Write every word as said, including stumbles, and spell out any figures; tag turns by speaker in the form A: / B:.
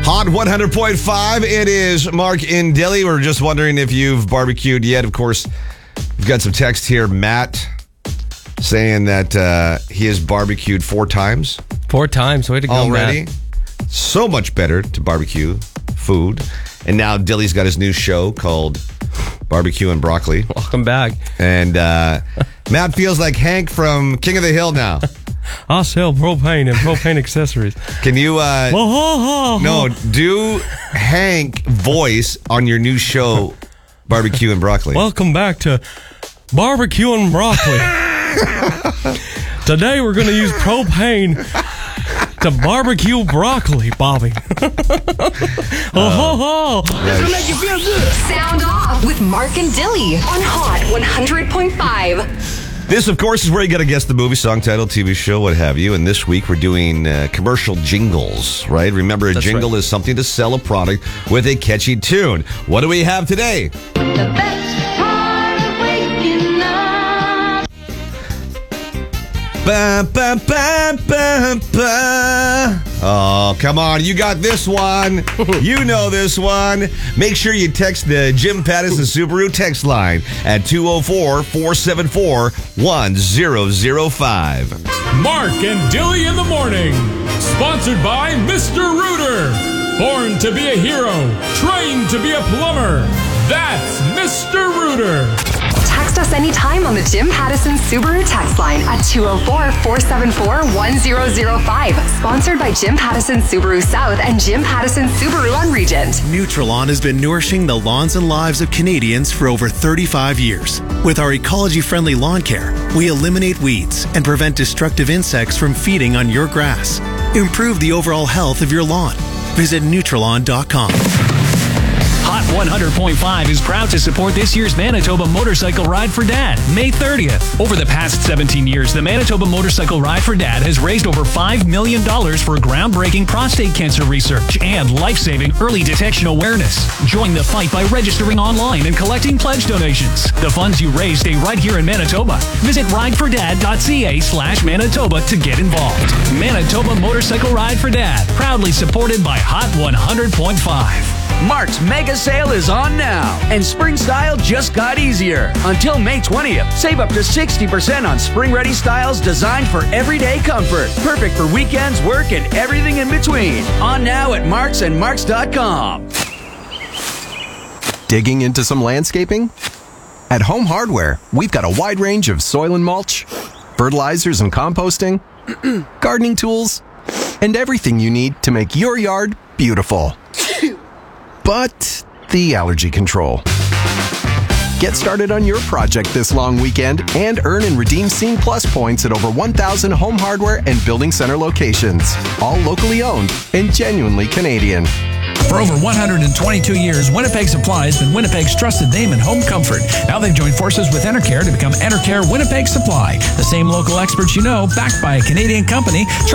A: Hot one hundred point five. It is Mark in Delhi. We're just wondering if you've barbecued yet. Of course, we've got some text here. Matt saying that uh, he has barbecued four times.
B: Four times. Way to go,
A: already.
B: Matt.
A: So much better to barbecue food. And now Dilly's got his new show called Barbecue and Broccoli.
B: Welcome back.
A: And uh, Matt feels like Hank from King of the Hill now.
B: I sell propane and propane accessories.
A: Can you, uh, no, do Hank voice on your new show, Barbecue and Broccoli.
B: Welcome back to Barbecue and Broccoli. Today we're going to use propane to barbecue broccoli, Bobby. oh, ho, ho.
C: This will make you feel good. Sound off with Mark and Dilly on Hot one hundred point five.
A: This, of course, is where you got to guess the movie, song title, T V show, what have you. And this week we're doing uh, commercial jingles, right? Remember, a
B: That's
A: jingle
B: right.
A: is something to sell a product with a catchy tune. What do we have today?
D: The best part of waking up.
A: Ba, ba, ba, ba, ba. Oh, come on. You got this one. You know this one. Make sure you text the Jim Pattison Subaru text line at two oh four, four seven four, one oh oh five.
E: Mark and Dilly in the morning. Sponsored by Mister Rooter. Born to be a hero. Trained to be a plumber. That's Mister Rooter.
C: Text us anytime on the Jim Pattison Subaru text line at two oh four, four seven four, one oh oh five. Sponsored by Jim Pattison Subaru South and Jim Pattison Subaru on Regent.
F: Nutrilon has been nourishing the lawns and lives of Canadians for over thirty-five years. With our ecology-friendly lawn care, we eliminate weeds and prevent destructive insects from feeding on your grass. Improve the overall health of your lawn. Visit Nutrilon dot com.
G: Hot one hundred point five is proud to support this year's Manitoba Motorcycle Ride for Dad, May thirtieth. Over the past seventeen years, the Manitoba Motorcycle Ride for Dad has raised over five million dollars for groundbreaking prostate cancer research and life-saving early detection awareness. Join the fight by registering online and collecting pledge donations. The funds you raise stay right here in Manitoba. Visit ridefordad.ca slash Manitoba to get involved. Manitoba Motorcycle Ride for Dad, proudly supported by Hot one hundred point five.
H: Mark's mega sale is on now, and spring style just got easier. Until May twentieth, save up to sixty percent on spring-ready styles designed for everyday comfort. Perfect for weekends, work, and everything in between. On now at Marks and Marks dot com.
I: Digging into some landscaping? At Home Hardware, we've got a wide range of soil and mulch, fertilizers and composting, gardening tools, and everything you need to make your yard beautiful. But the allergy control. Get started on your project this long weekend and earn and redeem Scene Plus points at over one thousand Home Hardware and Building Center locations. All locally owned and genuinely Canadian.
J: For over one hundred twenty-two years, Winnipeg Supply has been Winnipeg's trusted name in home comfort. Now they've joined forces with Enercare to become Enercare Winnipeg Supply. The same local experts you know, backed by a Canadian company.